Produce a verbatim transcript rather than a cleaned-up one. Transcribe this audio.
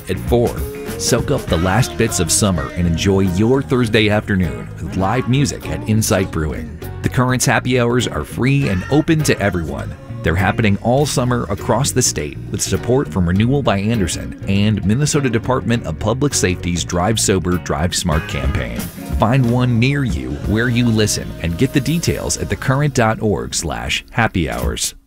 at four. Soak up the last bits of summer and enjoy your Thursday afternoon with live music at Insight Brewing. The Currents Happy Hours are free and open to everyone. They're happening all summer across the state with support from Renewal by Andersen and Minnesota Department of Public Safety's Drive Sober, Drive Smart campaign. Find one near you where you listen and get the details at thecurrent dot org slash happy hours.